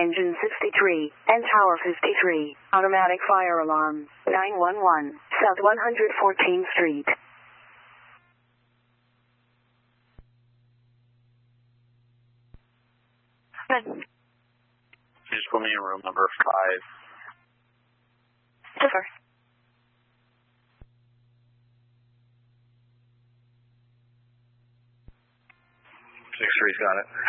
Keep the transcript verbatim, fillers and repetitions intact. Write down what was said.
engine sixty-three, and tower fifty-three. Automatic fire alarm. nine one one, South one hundred fourteenth Street. Good. Just put me in room number five. Super. Six three's got it.